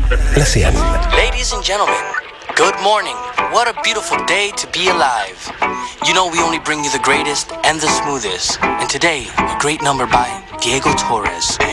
Glacial. Ladies and gentlemen, good morning. What a beautiful day to be alive. You know we only bring you the greatest and the smoothest. And today, a great number by Diego Torres.